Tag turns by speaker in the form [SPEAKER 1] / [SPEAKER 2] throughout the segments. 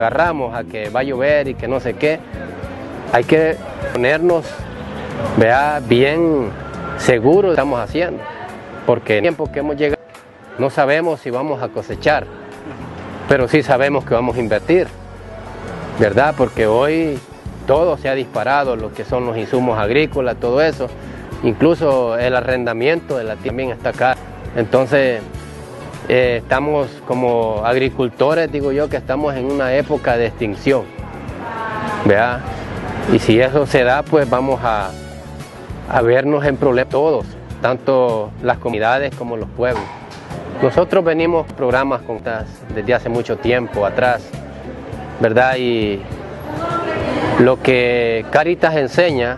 [SPEAKER 1] agarramos a que va a llover y que no sé qué, hay que ponernos, bien seguros de lo que estamos haciendo, porque el tiempo que hemos llegado no sabemos si vamos a cosechar, pero sí sabemos que vamos a invertir, ¿verdad? Porque hoy todo se ha disparado, lo que son los insumos agrícolas, todo eso, incluso el arrendamiento de la tierra también está caro. Entonces, estamos como agricultores, digo yo, que estamos en una época de extinción, ¿verdad? Y si eso se da, pues vamos a vernos en problemas todos, tanto las comunidades como los pueblos. Nosotros venimos programas desde hace mucho tiempo atrás, ¿verdad? Y lo que Cáritas enseña,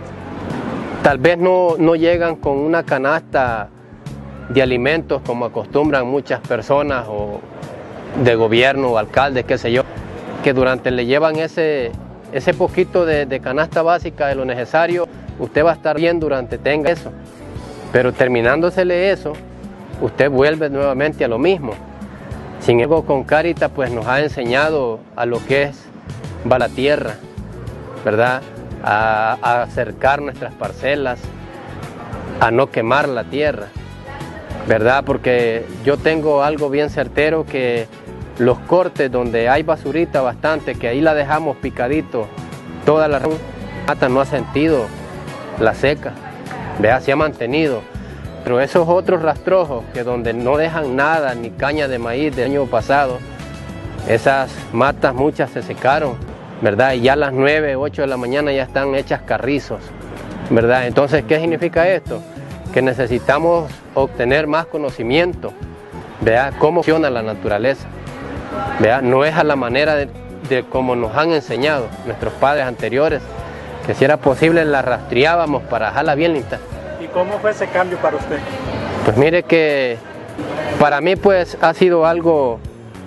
[SPEAKER 1] tal vez no llegan con una canasta de alimentos como acostumbran muchas personas o de gobierno o alcaldes, qué sé yo, que durante le llevan ese poquito de canasta básica de lo necesario, usted va a estar bien durante tenga eso, pero terminándosele eso, usted vuelve nuevamente a lo mismo. Sin embargo, con Cáritas pues nos ha enseñado a lo que es va la tierra, ¿verdad? A acercar nuestras parcelas, a no quemar la tierra, ¿verdad? Porque yo tengo algo bien certero, que los cortes donde hay basurita bastante, que ahí la dejamos picadito, toda la mata no ha sentido la seca, ¿verdad? Se ha mantenido. Pero esos otros rastrojos que donde no dejan nada, ni caña de maíz del año pasado, esas matas muchas se secaron, ¿verdad? Y ya a las 9, 8 de la mañana ya están hechas carrizos, ¿verdad? Entonces, ¿qué significa esto? Que necesitamos obtener más conocimiento, ¿verdad? Cómo funciona la naturaleza, ¿verdad? No es a la manera de como nos han enseñado nuestros padres anteriores, que si era posible la rastreábamos para dejarla bien limpia.
[SPEAKER 2] ¿Y cómo fue ese cambio para usted?
[SPEAKER 1] Pues mire que para mí pues ha sido algo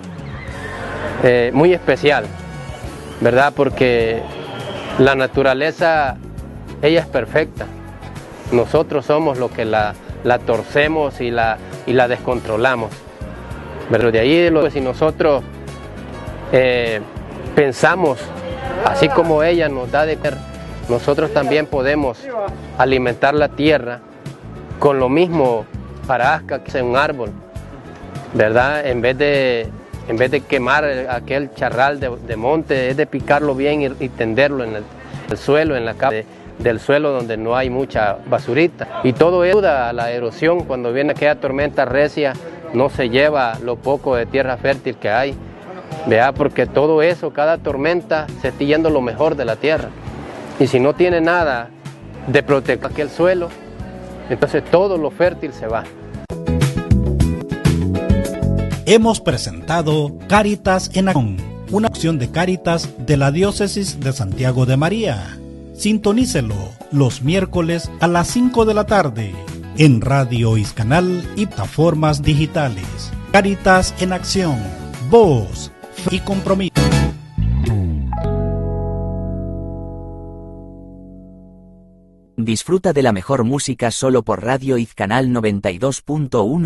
[SPEAKER 1] muy especial, ¿verdad? Porque la naturaleza, ella es perfecta. Nosotros somos los que la torcemos y la descontrolamos. Pero de ahí, si nosotros pensamos, así como ella nos da de comer, nosotros también podemos alimentar la tierra con lo mismo parasca que es un árbol, ¿verdad? En vez de quemar aquel charral de monte, es de picarlo bien y tenderlo en el suelo, en la capa del suelo donde no hay mucha basurita. Y todo ayuda a la erosión. Cuando viene aquella tormenta recia, no se lleva lo poco de tierra fértil que hay, ¿verdad? Porque todo eso, cada tormenta, se está yendo lo mejor de la tierra. Y si no tiene nada de proteger aquel suelo, entonces todo lo fértil se va.
[SPEAKER 3] Hemos presentado Cáritas en Acción, una acción de Cáritas de la Diócesis de Santiago de María. Sintonícelo los miércoles a las 5 de la tarde en Radio Iscanal y plataformas digitales. Cáritas en Acción, voz, fe y compromiso.
[SPEAKER 4] Disfruta de la mejor música solo por Radio Izcanal 92.1.